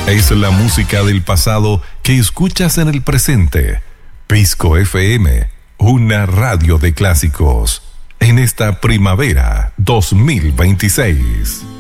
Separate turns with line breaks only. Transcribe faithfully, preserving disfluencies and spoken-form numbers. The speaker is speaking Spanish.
Es la música del pasado que escuchas en el presente. Pisco F M, una radio de clásicos. En esta primavera dos mil veintiséis.